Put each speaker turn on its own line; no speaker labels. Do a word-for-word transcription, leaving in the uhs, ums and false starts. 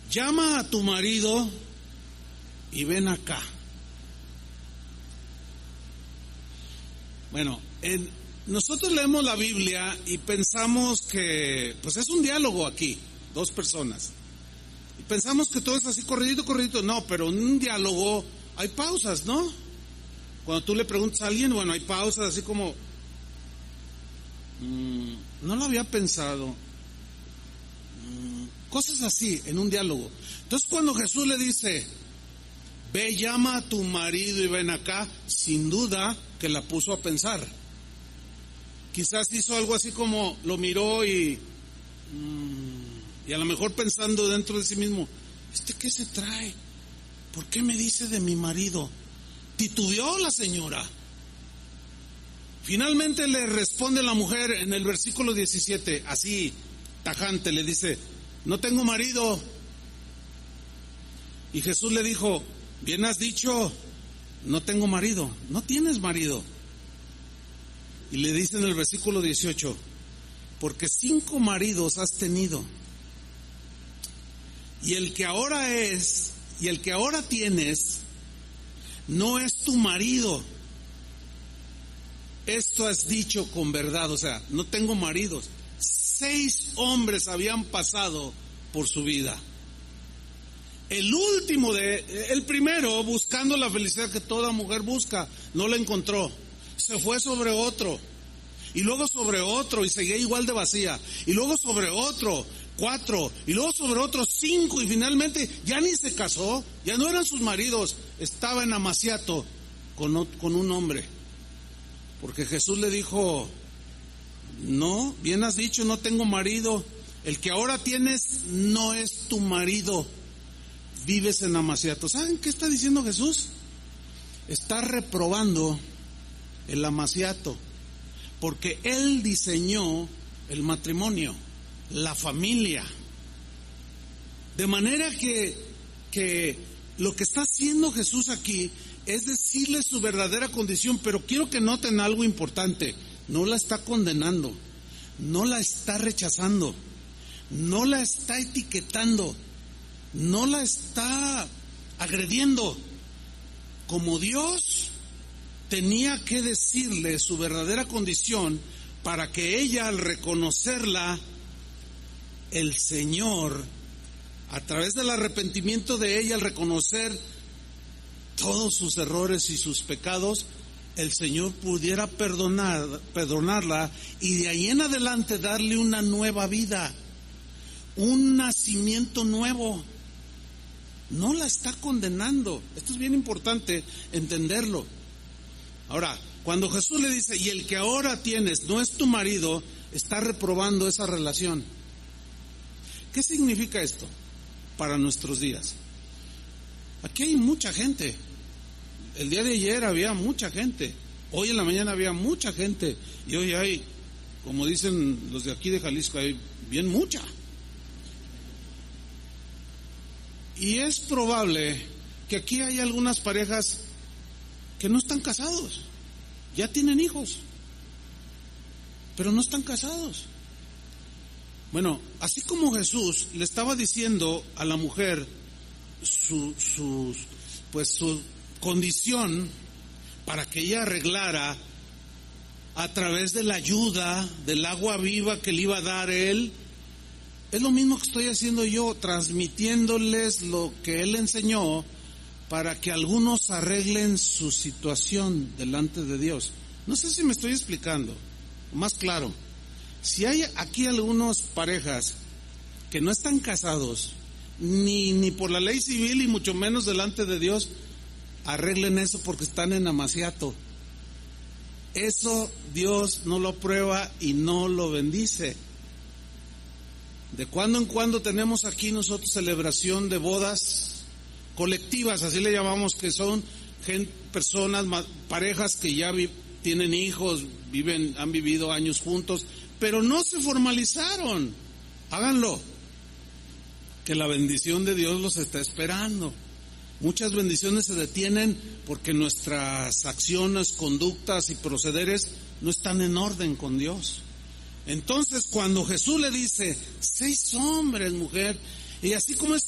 llama a tu marido y ven acá. Bueno, en, nosotros leemos la Biblia y pensamos que pues es un diálogo aquí, dos personas. Y pensamos que todo es así corridito, corridito. No, pero en un diálogo hay pausas, ¿no? Cuando tú le preguntas a alguien, bueno, hay pausas así como, mmm, no lo había pensado. Mmm, cosas así en un diálogo. Entonces cuando Jesús le dice, ve, llama a tu marido y ven acá, sin duda que la puso a pensar. Quizás hizo algo así como, lo miró y, mmm, y a lo mejor pensando dentro de sí mismo, ¿este qué se trae? ¿Por qué me dice de mi marido? Titubeó la señora. Finalmente le responde la mujer en el versículo diecisiete, así tajante, le dice, no tengo marido. Y Jesús le dijo, bien has dicho, no tengo marido, no tienes marido. Y le dice en el versículo dieciocho, porque cinco maridos has tenido, y el que ahora es, y el que ahora tienes, no es tu marido. Esto has dicho con verdad, o sea, no tengo maridos. Seis hombres habían pasado por su vida. El último de, el primero, buscando la felicidad que toda mujer busca, no la encontró. Se fue sobre otro, y luego sobre otro, y seguía igual de vacía, y luego sobre otro, cuatro, y luego sobre otros cinco, y finalmente ya ni se casó, ya no eran sus maridos, estaba en amaciato con, con un hombre. Porque Jesús le dijo, no, bien has dicho, no tengo marido, el que ahora tienes no es tu marido, vives en amaciato. ¿Saben qué está diciendo Jesús? Está reprobando el amaciato, porque Él diseñó el matrimonio, la familia, de manera que, que lo que está haciendo Jesús aquí es decirle su verdadera condición, pero quiero que noten algo importante, no la está condenando, no la está rechazando, no la está etiquetando, no la está agrediendo. Como Dios tenía que decirle su verdadera condición para que ella, al reconocerla, el Señor, a través del arrepentimiento de ella, al reconocer todos sus errores y sus pecados, el Señor pudiera perdonar, perdonarla y de ahí en adelante darle una nueva vida, un nacimiento nuevo. No la está condenando. Esto es bien importante entenderlo. Ahora, cuando Jesús le dice, y el que ahora tienes no es tu marido, está reprobando esa relación. ¿Qué significa esto para nuestros días? Aquí hay mucha gente. El día de ayer había mucha gente. Hoy en la mañana había mucha gente. Y hoy hay, como dicen los de aquí de Jalisco, hay bien mucha. Y es probable que aquí hay algunas parejas que no están casados, ya tienen hijos, pero no están casados. Bueno, así como Jesús le estaba diciendo a la mujer su, su, pues su condición para que ella arreglara a través de la ayuda del agua viva que le iba a dar Él, es lo mismo que estoy haciendo yo, transmitiéndoles lo que Él enseñó para que algunos arreglen su situación delante de Dios. No sé si me estoy explicando, más claro. Si hay aquí algunas parejas que no están casados, ni, ni por la ley civil y mucho menos delante de Dios, arreglen eso porque están en amaciato. Eso Dios no lo aprueba y no lo bendice. De cuando en cuando tenemos aquí nosotros celebración de bodas colectivas, así le llamamos, que son gente, personas, parejas que ya vi, tienen hijos, viven, han vivido años juntos, pero no se formalizaron. Háganlo, que la bendición de Dios los está esperando. Muchas bendiciones se detienen porque nuestras acciones, conductas y procederes no están en orden con Dios. Entonces, cuando Jesús le dice, seis hombres, mujer, y así como es